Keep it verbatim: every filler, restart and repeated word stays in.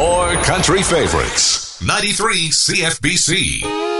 More country favorites. ninety-three C F B C.